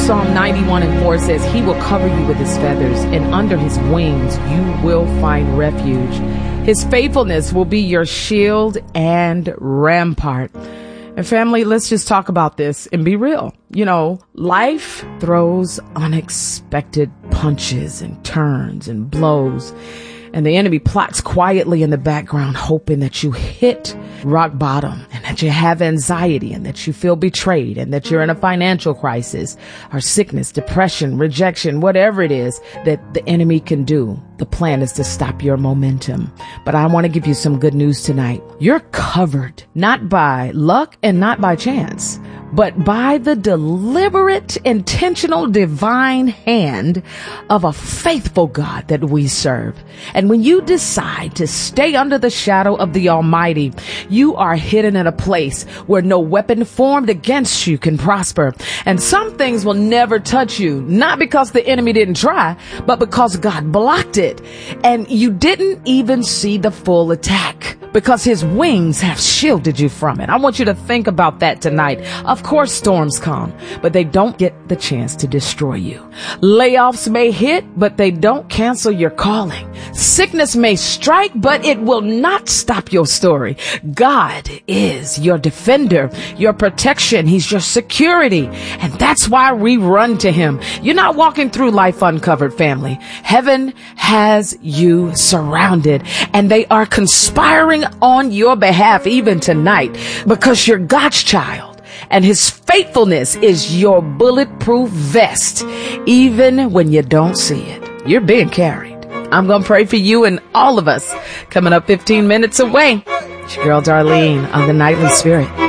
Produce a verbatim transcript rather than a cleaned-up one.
Psalm ninety-one and four says, he will cover you with his feathers, and under his wings you will find refuge. His faithfulness will be your shield and rampart. And family, let's just talk about this and be real. You know, life throws unexpected punches and turns and blows. And the enemy plots quietly in the background, hoping that you hit rock bottom and that you have anxiety and that you feel betrayed and that you're in a financial crisis or sickness, depression, rejection, whatever it is that the enemy can do. The plan is to stop your momentum. But I want to give you some good news tonight. You're covered, not by luck and not by chance, but by the deliberate, intentional, divine hand of a faithful God that we serve. And when you decide to stay under the shadow of the Almighty, you are hidden in a place where no weapon formed against you can prosper. And some things will never touch you, not because the enemy didn't try, but because God blocked it. And you didn't even see the full attack, because his wings have shielded you from it. I want you to think about that tonight. Of course, storms come, but they don't get the chance to destroy you. Layoffs may hit, but they don't cancel your calling. Sickness may strike, but it will not stop your story. God is your defender, your protection. He's your security. And that's why we run to him. You're not walking through life uncovered, family. Heaven has you surrounded, and they are conspiring on your behalf even tonight, because you're God's child and his faithfulness is your bulletproof vest. Even when you don't see it, you're being carried. I'm going to pray for you and all of us coming up fifteen minutes away. It's your girl Darlene on the Nightly Spirit.